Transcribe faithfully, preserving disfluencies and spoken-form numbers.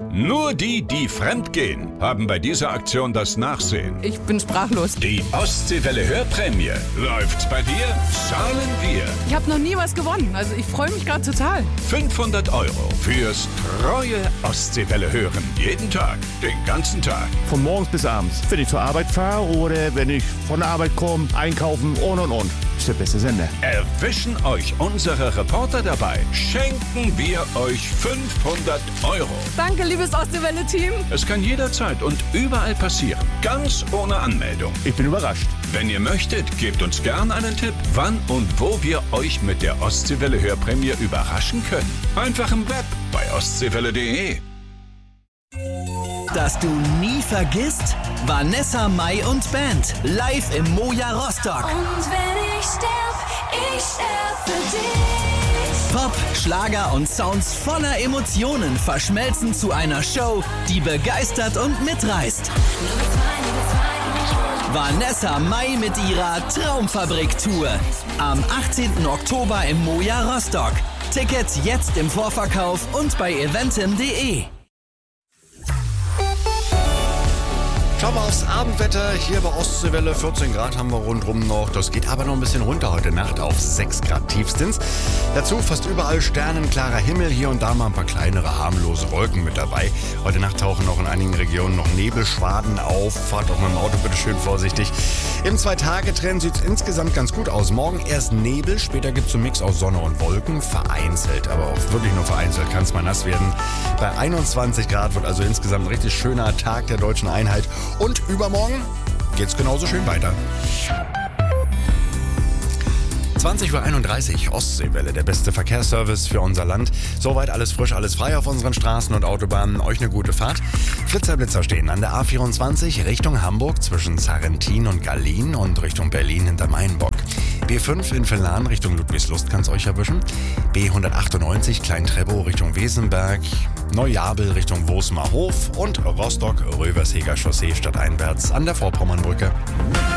Nur die, die fremdgehen, haben bei dieser Aktion das Nachsehen. Ich bin sprachlos. Die Ostseewelle Hörprämie läuft bei dir, zahlen wir. Ich habe noch nie was gewonnen, also ich freue mich gerade total. fünfhundert Euro fürs treue Ostseewelle hören. Jeden Tag, den ganzen Tag. Von morgens bis abends. Wenn ich zur Arbeit fahre oder wenn ich von der Arbeit komme, einkaufen und und und. Ist der beste Sender. Erwischen euch unsere Reporter dabei, schenken wir euch fünfhundert Euro. Danke, liebes Ostseewelle-Team. Es kann jederzeit und überall passieren, ganz ohne Anmeldung. Ich bin überrascht. Wenn ihr möchtet, gebt uns gern einen Tipp, wann und wo wir euch mit der Ostseewelle Hörprämie überraschen können. Einfach im Web bei ostseewelle punkt de. Dass du nie vergisst, Vanessa Mai und Band live im Moja Rostock. Und wenn ich sterb, ich sterb für dich. Pop, Schlager und Sounds voller Emotionen verschmelzen zu einer Show, die begeistert und mitreißt. Vanessa Mai mit ihrer Traumfabrik-Tour. Am achtzehnten Oktober im Moja Rostock. Tickets jetzt im Vorverkauf und bei eventim punkt de. Schauen wir aufs Abendwetter. Hier bei Ostseewelle vierzehn Grad haben wir rundherum noch. Das geht aber noch ein bisschen runter heute Nacht auf sechs Grad tiefstens. Dazu fast überall sternenklarer Himmel. Hier und da mal ein paar kleinere, harmlose Wolken mit dabei. Heute Nacht tauchen noch in einigen Regionen noch Nebelschwaden auf. Fahrt auch mit dem Auto bitte schön vorsichtig. Im Zwei-Tage-Trend sieht es insgesamt ganz gut aus. Morgen erst Nebel, später gibt es einen Mix aus Sonne und Wolken. Vereinzelt, aber auch wirklich nur vereinzelt kann es mal nass werden. Bei einundzwanzig Grad wird also insgesamt ein richtig schöner Tag der deutschen Einheit. Und übermorgen geht's genauso schön weiter. zwanzig Uhr einunddreißig, Ostseewelle, der beste Verkehrsservice für unser Land. Soweit alles frisch, alles frei auf unseren Straßen und Autobahnen. Euch eine gute Fahrt. Flitzerblitzer stehen an der A vierundzwanzig Richtung Hamburg zwischen Sarrentin und Gallien und Richtung Berlin hinter Mainbock. B fünf in Villan Richtung Ludwigslust kann's euch erwischen. B hundertachtundneunzig Klein-Treppow Richtung Wesenberg. Neujabel Richtung Wosmerhof und Rostock Röversheger Chaussee stadteinwärts an der Vorpommernbrücke.